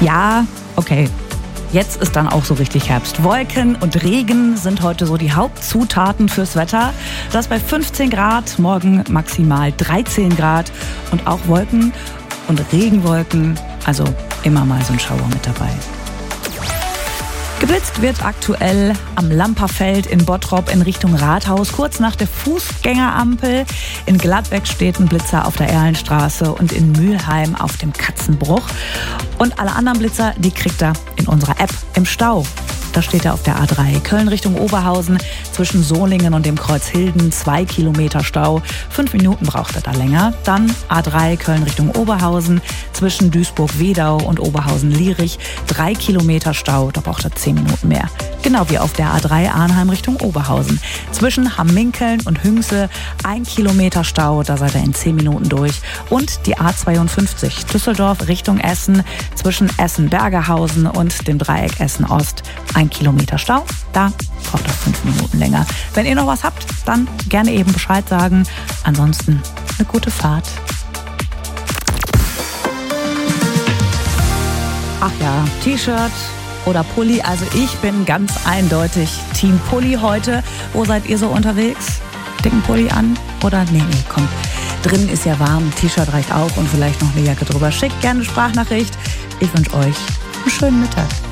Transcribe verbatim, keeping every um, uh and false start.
Ja, okay. Jetzt ist dann auch so richtig Herbst. Wolken und Regen sind heute so die Hauptzutaten fürs Wetter. Das bei fünfzehn Grad, morgen maximal dreizehn Grad und auch Wolken und Regenwolken, also immer mal so ein Schauer mit dabei. Geblitzt wird aktuell am Lamperfeld in Bottrop in Richtung Rathaus, kurz nach der Fußgängerampel. In Gladbeck steht ein Blitzer auf der Erlenstraße und in Mülheim auf dem Katzenbruch. Und alle anderen Blitzer, die kriegt ihr in unserer App im Stau. Da steht er auf der A drei, Köln Richtung Oberhausen, zwischen Solingen und dem Kreuz Hilden, zwei Kilometer Stau. Fünf Minuten braucht er da länger. Dann A drei, Köln Richtung Oberhausen, zwischen Duisburg-Wedau und Oberhausen-Lierich, drei Kilometer Stau, da braucht er zehn Minuten mehr. Genau wie auf der A drei Arnheim Richtung Oberhausen. Zwischen Hamminkeln und Hünxe, ein Kilometer Stau, da seid ihr in zehn Minuten durch. Und die A zweiundfünfzig, Düsseldorf Richtung Essen, zwischen Essen-Bergerhausen und dem Dreieck Essen-Ost, ein Kilometer Stau, da braucht er fünf Minuten länger. Wenn ihr noch was habt, dann gerne eben Bescheid sagen. Ansonsten eine gute Fahrt. Ach ja, T-Shirt oder Pulli, also ich bin ganz eindeutig Team Pulli heute. Wo seid ihr so unterwegs? Dicken Pulli an oder nee, nee, komm. Drin ist ja warm, T-Shirt reicht auch und vielleicht noch eine Jacke drüber. Schickt gerne eine Sprachnachricht. Ich wünsche euch einen schönen Mittag.